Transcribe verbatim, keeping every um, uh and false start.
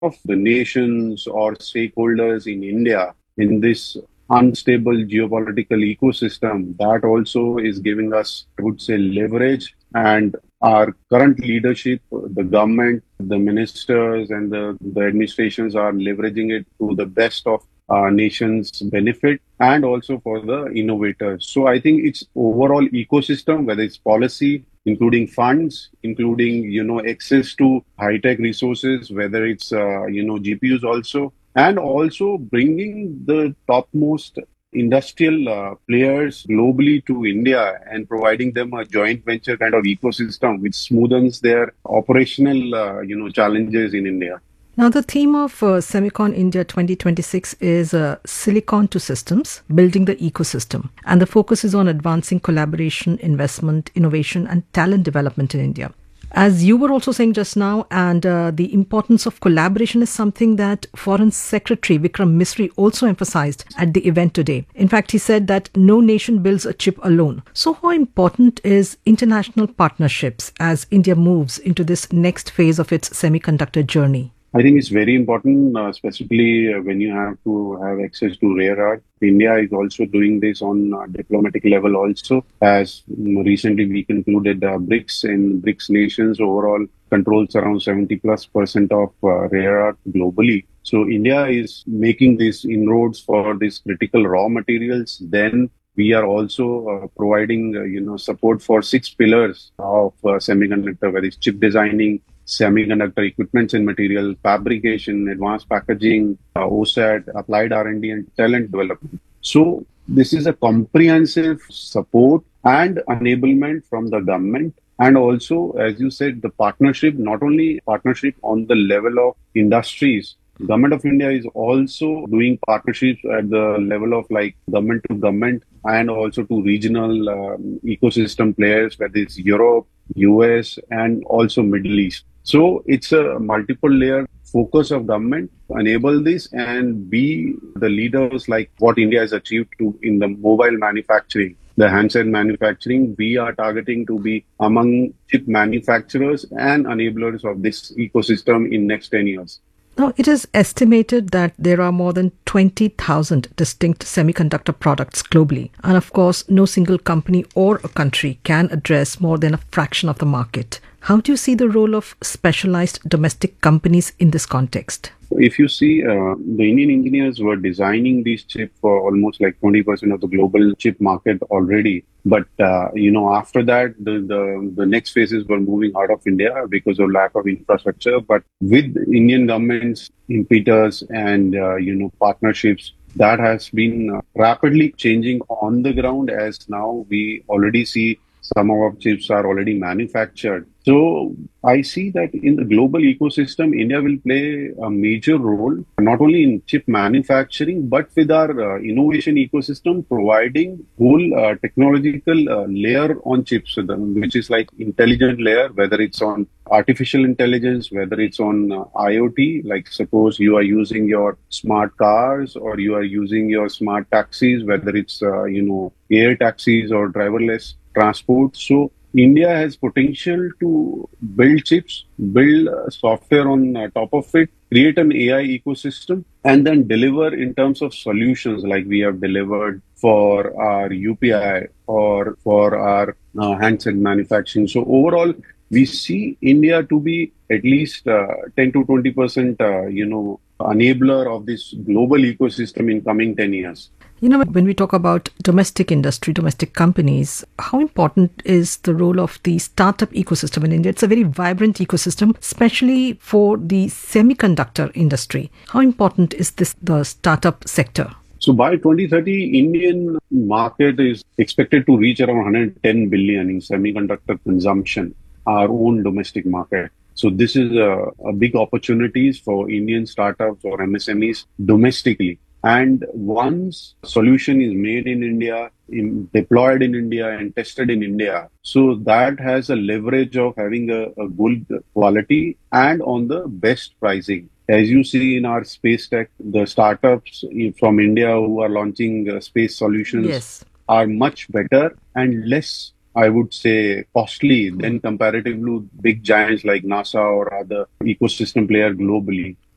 of the nations or stakeholders in India in this unstable geopolitical ecosystem, that also is giving us, I would say, leverage. And our current leadership, the government, the ministers, and the, the administrations are leveraging it to the best of our nation's benefit and also for the innovators. So I think it's overall ecosystem, whether it's policy, including funds, including, you know, access to high-tech resources, whether it's, uh, you know, G P Us also, and also bringing the topmost industrial uh, players globally to India and providing them a joint venture kind of ecosystem which smoothens their operational, uh, you know, challenges in India. Now, the theme of uh, Semicon India twenty twenty-six is uh, Silicon to Systems, building the ecosystem. And the focus is on advancing collaboration, investment, innovation, and talent development in India. As you were also saying just now, and uh, the importance of collaboration is something that Foreign Secretary Vikram Misri also emphasized at the event today. In fact, he said that no nation builds a chip alone. So how important is international partnerships as India moves into this next phase of its semiconductor journey? I think it's very important, uh, specifically uh, when you have to have access to rare earth. India is also doing this on uh, diplomatic level also, as um, recently we concluded uh, BRICS, and BRICS nations overall controls around seventy plus percent of uh, rare earth globally. So India is making these inroads for these critical raw materials. Then we are also uh, providing, uh, you know, support for six pillars of uh, semiconductor, whether it's chip designing, semiconductor equipments and material, fabrication, advanced packaging, uh, OSAT, applied R and D, and talent development. So this is a comprehensive support and enablement from the government. And also, as you said, the partnership, not only partnership on the level of industries, Government of India is also doing partnerships at the level of like government to government and also to regional um, ecosystem players, whether it's Europe, U S, and also Middle East. So it's a multiple layer focus of government to enable this and be the leaders like what India has achieved to in the mobile manufacturing, the handset manufacturing. We are targeting to be among chip manufacturers and enablers of this ecosystem in next ten years. Now, it is estimated that there are more than twenty thousand distinct semiconductor products globally. And of course, no single company or a country can address more than a fraction of the market. How do you see the role of specialized domestic companies in this context? If you see, uh, the Indian engineers were designing these chips for almost like twenty percent of the global chip market already. But, uh, you know, after that, the, the, the next phases were moving out of India because of lack of infrastructure. But with Indian government's impetus and, uh, you know, partnerships, that has been uh, rapidly changing on the ground, as now we already see some of our chips are already manufactured. So I see that in the global ecosystem, India will play a major role, not only in chip manufacturing, but with our uh, innovation ecosystem, providing whole uh, technological uh, layer on chips, which is like intelligent layer, whether it's on artificial intelligence, whether it's on uh, IoT, like suppose you are using your smart cars or you are using your smart taxis, whether it's, uh, you know, air taxis or driverless transport. So India has potential to build chips, build uh, software on uh, top of it, create an A I ecosystem, and then deliver in terms of solutions like we have delivered for our U P I or for our uh, handset manufacturing. So overall, we see India to be at least uh, ten to twenty percent, uh, you know, enabler of this global ecosystem in coming ten years. You know, when we talk about domestic industry, domestic companies, how important is the role of the startup ecosystem in India? It's a very vibrant ecosystem, especially for the semiconductor industry. How important is this, the startup sector? So by twenty thirty, Indian market is expected to reach around one hundred ten billion in semiconductor consumption, our own domestic market. So this is a, a big opportunities for Indian startups or M S M Es domestically. And once solution is made in India, in, deployed in India and tested in India, so that has a leverage of having a, a good quality and on the best pricing. As you see in our space tech, the startups from India who are launching uh, space solutions Yes. are much better and less, I would say, costly than comparatively big giants like NASA or other ecosystem player globally.